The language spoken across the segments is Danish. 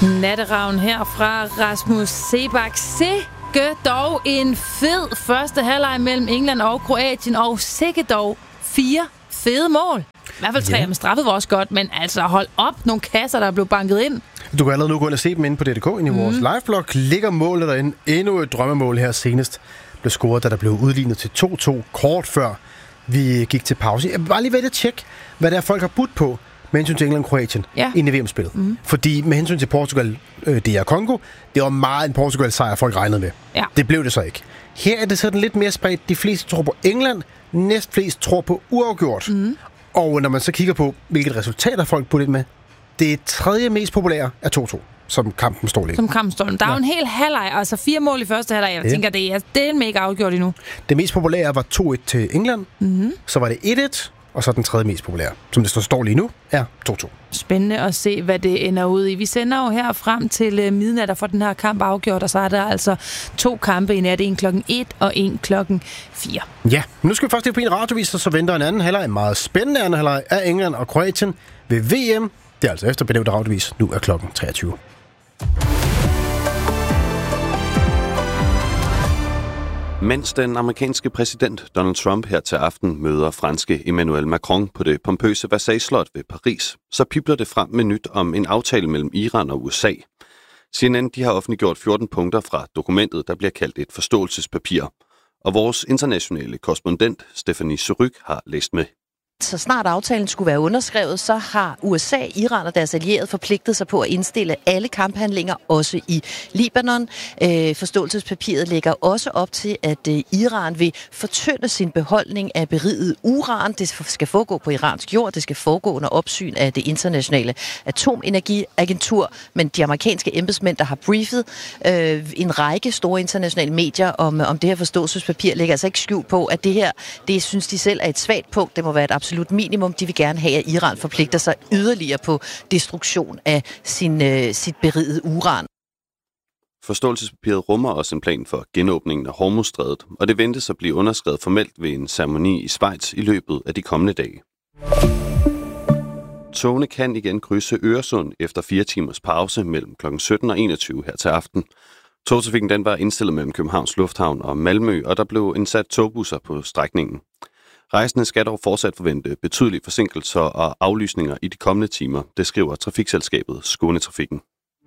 Natteravn her fra Rasmus Seebach. Sikke dog en fed første halvleg mellem England og Kroatien, og sikke dog 4 fede mål. I hvert fald 3 med straffet var også godt, men altså hold op, nogle kasser, der er blevet banket ind. Du kan allerede nu gå ind og se dem inde på DDK i vores liveblog. Ligger målet derinde. Endnu et drømmemål her senest blev scoret, da der blev udlignet til 2-2 kort før vi gik til pause. Jeg vil bare lige vælge at tjekke, hvad der folk har budt på med hensyn til England og Kroatien i VM-spillet. Fordi med hensyn til Portugal, DR Congo, det var meget en Portugal-sejr, folk regnede med. Ja. Det blev det så ikke. Her er det sådan lidt mere spredt. De fleste tror på England, næstflest tror på uafgjort. Og når man så kigger på, hvilket resultater folk budt ind med, det tredje mest populære er 2-2, som kampen står lidt. Som kampen står. Der er jo en hel halvleg, altså 4 mål i første halvleg. Jeg tænker, det er mega afgjort endnu. Det mest populære var 2-1 til England. Så var det 1-1, og så den tredje mest populære, som det står lige nu, er 2-2. Spændende at se, hvad det ender ud i. Vi sender jo her frem til midnat og får den her kamp afgjort, og så er der altså 2 kampe i nat, en 1 og en 4. Ja, nu skal vi først på en radiovis, og så venter en anden halvleg, en meget spændende anden halvleg af England og Kroatien ved VM. Det er altså efter benævnt radiovis. Nu er klokken 23. Mens den amerikanske præsident Donald Trump her til aften møder franske Emmanuel Macron på det pompøse Versailles-slot ved Paris, så pibler det frem med nyt om en aftale mellem Iran og USA. CNN de har offentliggjort 14 punkter fra dokumentet, der bliver kaldt et forståelsespapir. Og vores internationale korrespondent Stephanie Suryk har læst med. Så snart aftalen skulle være underskrevet, så har USA, Iran og deres allierede forpligtet sig på at indstille alle kamphandlinger, også i Libanon. Forståelsespapiret lægger også op til, at Iran vil fortynde sin beholdning af beriget uran. Det skal foregå på iransk jord, det skal foregå under opsyn af det internationale atomenergiagentur. Men de amerikanske embedsmænd, der har briefet en række store internationale medier om det her forståelsespapir, lægger altså ikke skjul på, at det her, det synes de selv er et svagt punkt. Det må være et absolut minimum. De vil gerne have, at Iran forpligter sig yderligere på destruktion af sit berigede uran. Forståelsespapiret rummer også en plan for genåbningen af Hormuzstrædet, og det ventes at blive underskrevet formelt ved en ceremoni i Schweiz i løbet af de kommende dage. Togene kan igen krydse Øresund efter 4 timers pause mellem kl. 17 og 21 her til aften. Togtrafikken den var indstillet mellem Københavns Lufthavn og Malmø, og der blev indsat togbusser på strækningen. Rejsende skal dog fortsat forvente betydelige forsinkelser og aflysninger i de kommende timer, det skriver trafikselskabet Skånetrafikken.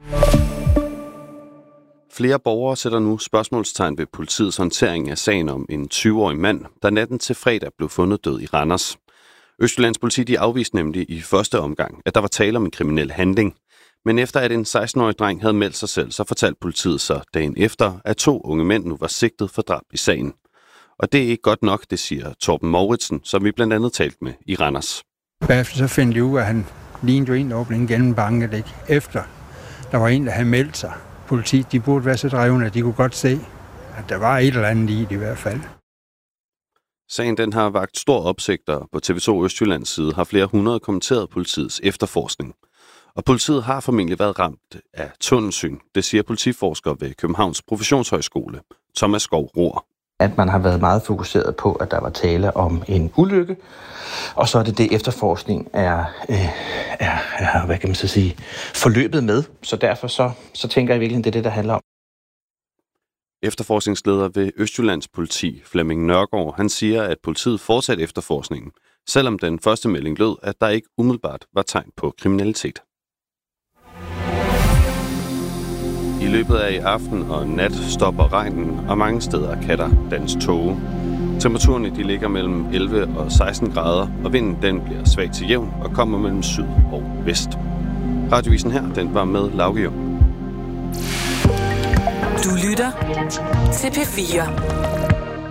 Flere borgere sætter nu spørgsmålstegn ved politiets håndtering af sagen om en 20-årig mand, der natten til fredag blev fundet død i Randers. Østjyllands politi de afviste nemlig i første omgang, at der var tale om en kriminel handling. Men efter at en 16-årig dreng havde meldt sig selv, så fortalte politiet så dagen efter, at 2 unge mænd nu var sigtet for drab i sagen. Og det er ikke godt nok, det siger Torben Mouritsen, som vi blandt andet talte med i Randers. Bagefter så fandt de ud af, at han lignede jo en, der blev gennem banket, ikke? Efter der var en, der havde meldt sig. Politiet, de burde være så drevne, at de kunne godt se, at der var et eller andet i det i hvert fald. Sagen den har vakt stor opsigt, og på TV2 Østjyllands side har flere hundrede kommenteret politiets efterforskning. Og politiet har formentlig været ramt af tunnelsyn, det siger politiforsker ved Københavns Professionshøjskole, Thomas Skov Rohr. At man har været meget fokuseret på, at der var tale om en ulykke, og så er det efterforskning er hvad kan man så sige, forløbet med. Så derfor så tænker jeg virkelig, det er det, der handler om. Efterforskningsleder ved Østjyllands politi, Flemming Nørgaard, han siger, at politiet fortsat efterforskningen, selvom den første melding lød, at der ikke umiddelbart var tegn på kriminalitet. I løbet af i aften og nat stopper regnen, og mange steder kan der dannes tåge. Temperaturerne de ligger mellem 11 og 16 grader, og vinden den bliver svag til jævn og kommer mellem syd og vest. Radiovisen her, den var med Lauge. Du lytter til P4.